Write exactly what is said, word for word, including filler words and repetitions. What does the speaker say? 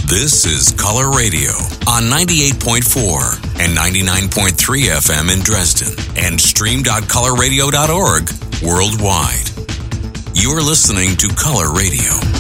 This is Color Radio on ninety-eight point four and ninety-nine point three F M in Dresden and stream dot color radio dot org worldwide. You're listening to Color Radio.